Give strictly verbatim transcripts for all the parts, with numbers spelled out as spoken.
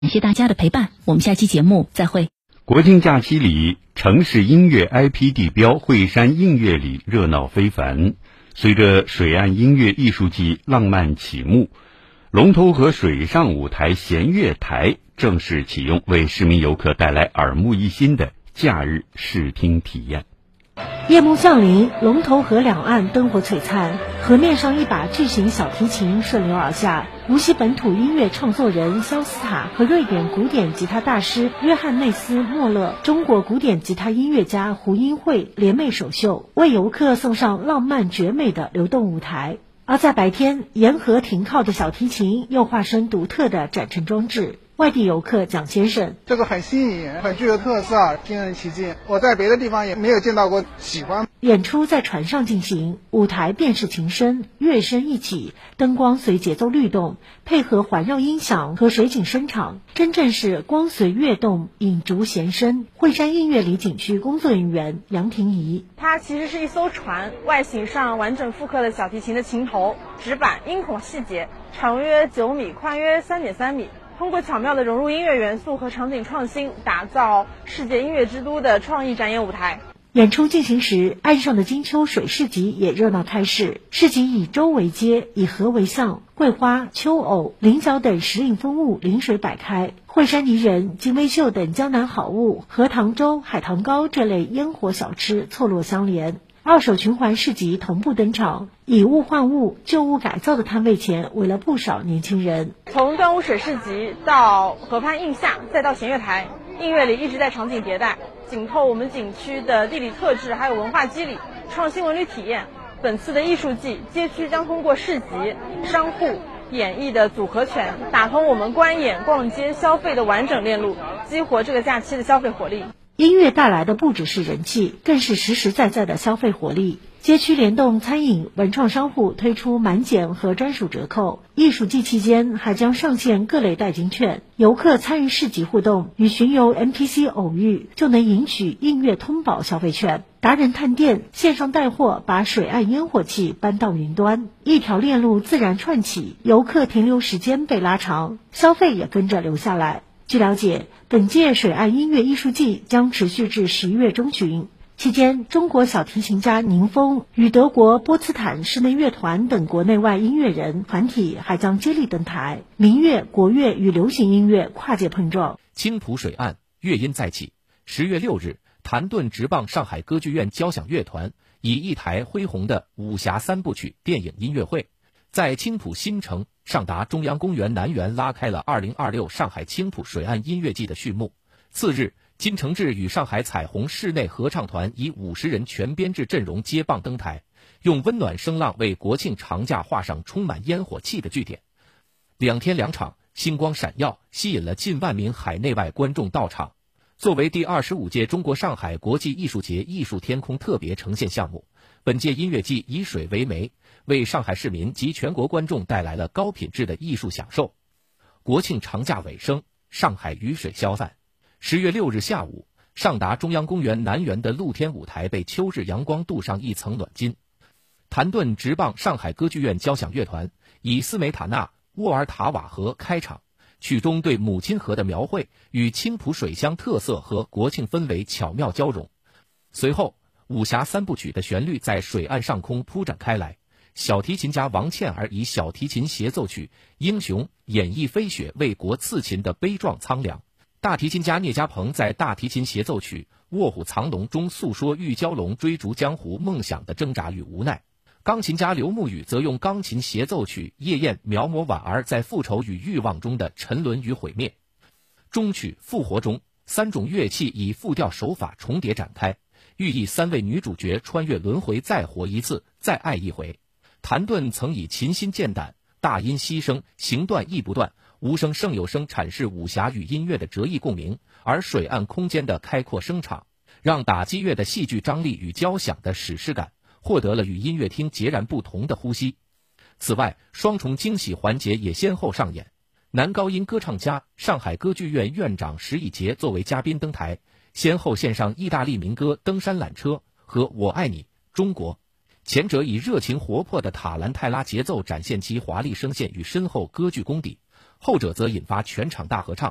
感谢大家的陪伴，我们下期节目再会。 国庆假期里，城市音乐 I P 地标惠山映月里热闹非凡。随着水岸音乐艺术季浪漫启幕，龙头河水上舞台弦乐台正式启用，为市民游客带来耳目一新的假日视听体验。 夜幕降临，龙头河两岸灯火璀璨，河面上一把巨型小提琴顺流而下。无锡本土音乐创作人肖斯塔和瑞典古典吉他大师约翰内斯·莫勒、中国古典吉他音乐家胡英慧联袂首秀，为游客送上浪漫绝美的流动舞台。而在白天，沿河停靠的小提琴又化身独特的展陈装置。外地游客蒋先生， 这个很新颖，很具有特色，令人起劲。我在别的地方也没有见到过，喜欢。 演出在船上进行，舞台便是琴声，乐声一起，灯光随节奏律动，配合环绕音响和水景声场，真正是光随乐动，影逐弦声。惠山映月里景区工作人员杨婷怡， 它其实是一艘船，外形上完整复刻了小提琴的琴头、指板、音孔细节，长约九米，宽约三点三米。通过巧妙地融入音乐元素和场景创新，打造世界音乐之都的创意展演舞台。 演出进行时，岸上的金秋水市集也热闹开市。市集以舟为街，以河为巷，桂花、秋藕、菱角等时令风物临水摆开。惠山泥人、金威秀等江南好物，荷塘粥、海棠糕这类烟火小吃错落相连。二手循环市集同步登场，以物换物、旧物改造的摊位前围了不少年轻人。 从端午水市集到河畔映夏，再到弦乐台，映月里一直在场景迭代，紧扣我们景区的地理特质还有文化肌理，创新文旅体验。本次的艺术季，街区将通过市集、商户、演绎的组合拳，打通我们观演、逛街、消费的完整链路，激活这个假期的消费活力。 音乐带来的不只是人气，更是实实在在的消费活力。街区联动餐饮、文创商户推出满减和专属折扣，艺术季期间还将上线各类代金券，游客参与市集互动，与巡游 N P C 偶遇，就能赢取映月通宝消费券。达人探店，线上带货，把水岸烟火气搬到云端，一条链路自然串起，游客停留时间被拉长，消费也跟着留下来。据了解，本届水岸音乐艺术季将持续至十一月中旬。期间，中国小提琴家宁峰与德国波茨坦室内乐团等国内外音乐人团体还将接力登台，民乐、国乐与流行音乐跨界碰撞。 青浦水岸，乐音再起。十月六日，谭盾直棒上海歌剧院交响乐团以一台恢宏的武侠三部曲电影音乐会，在青浦新城上达中央公园南园拉开了二零二六上海青浦水岸音乐季的序幕。次日，金承志与上海彩虹室内合唱团以五十人全编制阵容接棒登台，用温暖声浪为国庆长假画上充满烟火气的句点。两天两场，星光闪耀，吸引了近万名海内外观众到场。作为第二十五届中国上海国际艺术节艺术天空特别呈现项目，本届音乐季以水为媒，为上海市民及全国观众带来了高品质的艺术享受。国庆长假尾声，上海雨水消散。十月六日下午，上达中央公园南园的露天舞台被秋日阳光镀上一层暖金。谭盾直棒上海歌剧院交响乐团以斯梅塔纳、沃尔塔瓦河开场，曲中对母亲河的描绘与青浦水乡特色和国庆氛围巧妙交融。随后，武侠三部曲的旋律在水岸上空铺展开来，小提琴家王倩儿以小提琴协奏曲《英雄》演绎飞雪为国刺秦的悲壮苍凉，大提琴家聂家鹏在大提琴协奏曲《卧虎藏龙》中诉说玉娇龙追逐江湖梦想的挣扎与无奈，钢琴家刘牧宇则用钢琴协奏曲《夜宴》描摹婉儿在复仇与欲望中的沉沦与毁灭。中曲《复活》中，三种乐器以复调手法重叠展开，寓意三位女主角穿越轮回，再活一次，再爱一回。谭盾曾以琴心剑胆、大音希声、行断亦不断、无声胜有声阐释武侠与音乐的折翼共鸣，而水岸空间的开阔声场，让打击乐的戏剧张力与交响的史诗感获得了与音乐厅截然不同的呼吸。此外，双重惊喜环节也先后上演，男高音歌唱家上海歌剧院院长石以洁作为嘉宾登台，先后献上意大利民歌《登山缆车》和《我爱你中国》，前者以热情活泼的塔兰泰拉节奏展现其华丽声线与深厚歌剧功底，后者则引发全场大合唱，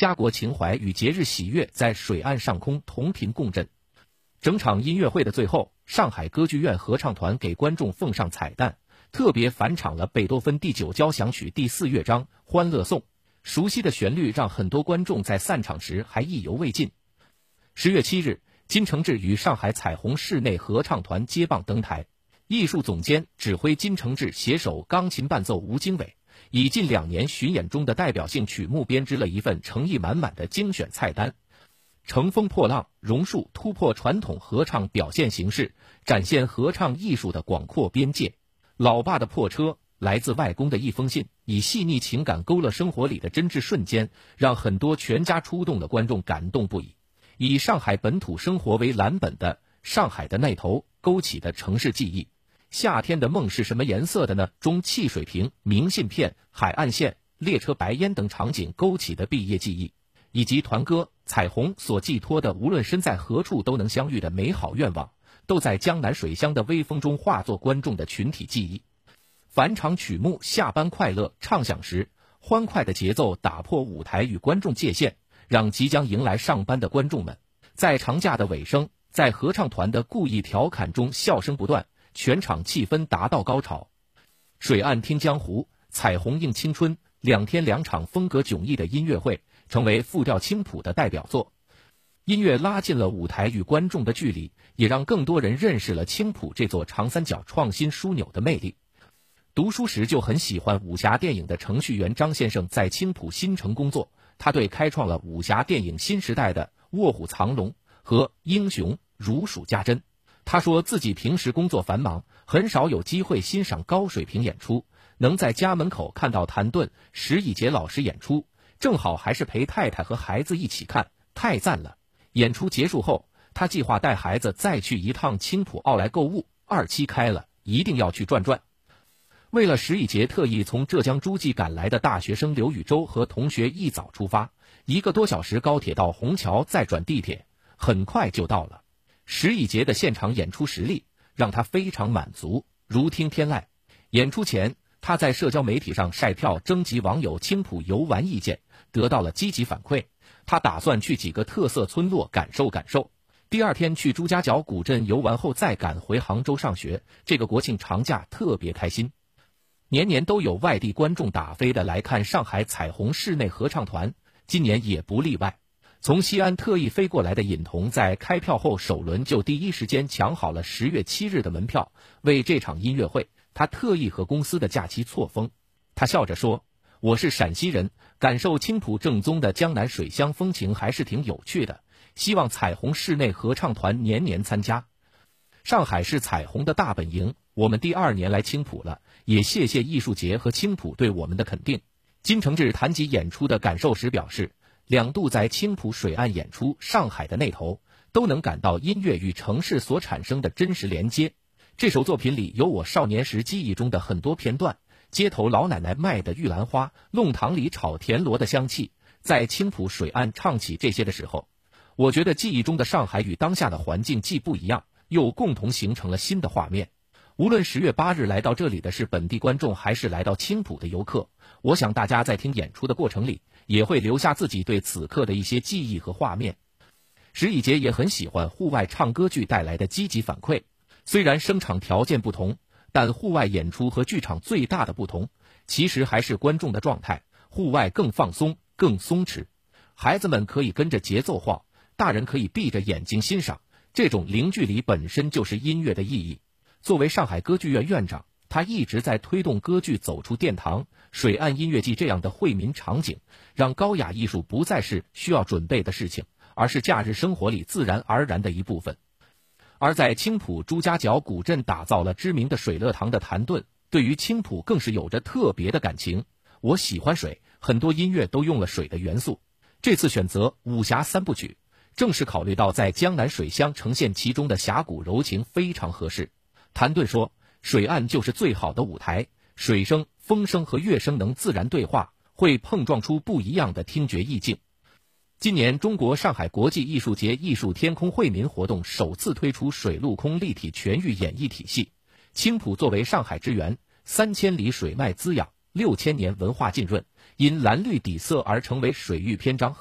家国情怀与节日喜悦在水岸上空同频共振。整场音乐会的最后，上海歌剧院合唱团给观众奉上彩蛋，特别返场了贝多芬第九交响曲第四乐章《欢乐颂》，熟悉的旋律让很多观众在散场时还意犹未尽。十月七日，金承志与上海彩虹室内合唱团接棒登台，艺术总监、指挥金承志携手钢琴伴奏吴经纬，以近两年巡演中的代表性曲目编织了一份诚意满满的精选菜单。乘风破浪，榕树突破传统合唱表现形式，展现合唱艺术的广阔边界。老爸的破车，来自外公的一封信，以细腻情感勾勒生活里的真挚瞬间，让很多全家出动的观众感动不已。以上海本土生活为蓝本的《上海的那头》勾起的城市记忆。夏天的梦是什么颜色的呢？中汽水瓶、明信片、海岸线、列车白烟等场景勾起的毕业记忆，以及团歌彩虹所寄托的无论身在何处都能相遇的美好愿望，都在江南水乡的微风中化作观众的群体记忆。返场曲目《下班快乐》唱响时，欢快的节奏打破舞台与观众界限，让即将迎来上班的观众们在长假的尾声，在合唱团的故意调侃中笑声不断，全场气氛达到高潮。水岸听江湖，彩虹映青春，两天两场风格迥异的音乐会成为复调青浦的代表作。音乐拉近了舞台与观众的距离，也让更多人认识了青浦这座长三角创新枢纽的魅力。读书时就很喜欢武侠电影的程序员张先生在青浦新城工作，他对开创了武侠电影新时代的《卧虎藏龙》和《英雄》如数家珍。他说自己平时工作繁忙，很少有机会欣赏高水平演出，能在家门口看到谭盾、石以洁老师演出，正好还是陪太太和孩子一起看，太赞了。演出结束后，他计划带孩子再去一趟青浦奥莱购物，二期开了，一定要去转转。为了石以洁特意从浙江诸暨赶来的大学生刘宇洲和同学一早出发，一个多小时高铁到虹桥，再转地铁，很快就到了。石以洁的现场演出实力让他非常满足，如听天籁。演出前，他在社交媒体上晒票征集网友青浦游玩意见，得到了积极反馈。他打算去几个特色村落感受感受。第二天去朱家角古镇游玩后再赶回杭州上学，这个国庆长假特别开心。年年都有外地观众打飞的来看上海彩虹室内合唱团，今年也不例外。从西安特意飞过来的尹彤在开票后首轮就第一时间抢好了十月七日的门票，为这场音乐会，他特意和公司的假期错峰。他笑着说，我是陕西人，感受青浦正宗的江南水乡风情还是挺有趣的，希望彩虹室内合唱团年年参加。上海是彩虹的大本营，我们第二年来青浦了，也谢谢艺术节和青浦对我们的肯定。金承志谈及演出的感受时表示，两度在青浦水岸演出《上海的那头》，都能感到音乐与城市所产生的真实连接。这首作品里有我少年时记忆中的很多片段，街头老奶奶卖的玉兰花，弄堂里炒田螺的香气，在青浦水岸唱起这些的时候，我觉得记忆中的上海与当下的环境既不一样，又共同形成了新的画面。无论十月八日来到这里的是本地观众还是来到青浦的游客，我想大家在听演出的过程里也会留下自己对此刻的一些记忆和画面。石以洁也很喜欢户外唱歌剧带来的积极反馈，虽然声场条件不同，但户外演出和剧场最大的不同其实还是观众的状态，户外更放松更松弛，孩子们可以跟着节奏晃，大人可以闭着眼睛欣赏，这种零距离本身就是音乐的意义。作为上海歌剧院院长，他一直在推动歌剧走出殿堂、水岸音乐季这样的惠民场景，让高雅艺术不再是需要准备的事情，而是假日生活里自然而然的一部分。而在青浦朱家角古镇打造了知名的水乐堂的谭盾，对于青浦更是有着特别的感情。我喜欢水，很多音乐都用了水的元素，这次选择武侠三部曲，正是考虑到在江南水乡呈现其中的侠骨柔情非常合适。谭盾说，水岸就是最好的舞台，水声、风声和乐声能自然对话，会碰撞出不一样的听觉意境。今年中国上海国际艺术节艺术天空惠民活动首次推出水陆空立体全域演绎体系，青浦作为上海之源，三千里水脉滋养，六千年文化浸润，因蓝绿底色而成为水域篇章